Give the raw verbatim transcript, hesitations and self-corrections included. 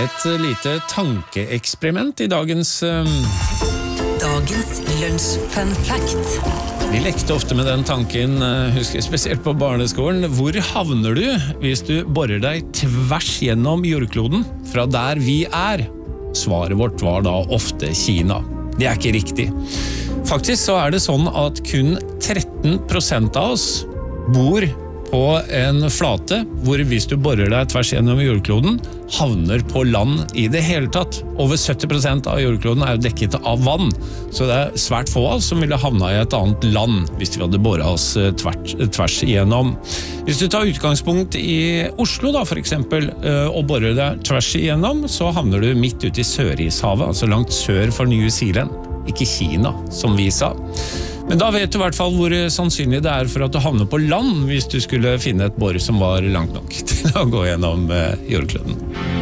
Et lite tankeeksperiment i dagens... Um... Dagens Lunsj Fun Fact. Vi lekte ofte med den tanken, husker jeg spesielt på barneskolen. Hvor havner du hvis du borer deg tvers gjennom jordkloden fra der vi er? Svaret vårt var da ofte Kina. Det er ikke riktig. Faktisk så er det sånn at kun tretten prosent av oss bor på en flate, hvor hvis du borer deg tvers gjennom jordkloden, havner på land i det hele tatt. Over sytti prosent av jordkloden er jo dekket av vann, så det er svært få av oss som ville havna i et annet land hvis vi hadde boret oss tvers, tvers igjennom. Hvis du tar utgangspunkt i Oslo da, for eksempel, og borer deg tvers igjennom, så havner du midt ute i Sørishavet, altså langt sør for New Zealand, ikke Kina, som vi sa. Men da vet du i hvert fall hvor sannsynlig det er for at du havner på land hvis du skulle finne et bor som var langt nok til å gå gjennom jordkloden.